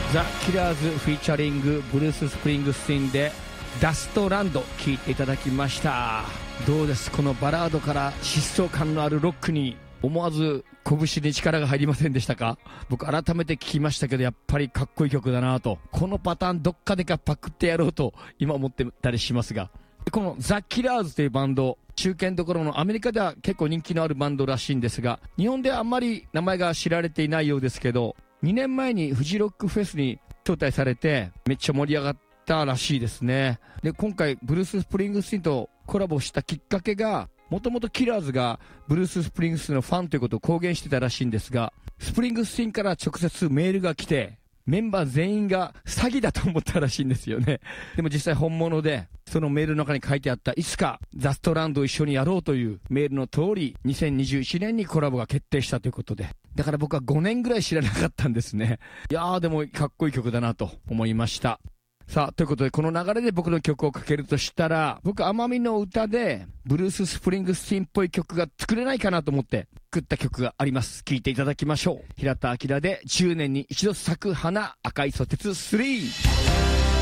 ザ・キラーズフィーチャリングブルース・スプリングスティーンでダストランド聴いていただきました。どうです、このバラードから疾走感のあるロックに思わず拳に力が入りませんでしたか？僕改めて聞きましたけど、やっぱりかっこいい曲だなと、このパターンどっかでかパクってやろうと今思ってたりしますが、このザ・キラーズというバンド、中堅どころのアメリカでは結構人気のあるバンドらしいんですが、日本ではあんまり名前が知られていないようですけど、2年前にフジロックフェスに招待されてめっちゃ盛り上がったらしいですね。で、今回ブルース・スプリングスティーンとコラボしたきっかけが、もともとキラーズがブルース・スプリングスティーンのファンということを公言してたらしいんですが、スプリングスティーンから直接メールが来て、メンバー全員が詐欺だと思ったらしいんですよね。でも実際本物で、そのメールの中に書いてあった、いつかザストランドを一緒にやろうというメールの通り、2021年にコラボが決定したということで、だから僕は5年ぐらい知らなかったんですね。いやー、でもかっこいい曲だなと思いました。さあ、ということで、この流れで僕の曲をかけるとしたら、僕、奄美の歌で、ブルース・スプリングスティーンっぽい曲が作れないかなと思って、作った曲があります。聴いていただきましょう。平田明で、10年に一度咲く花、赤いソテツ3。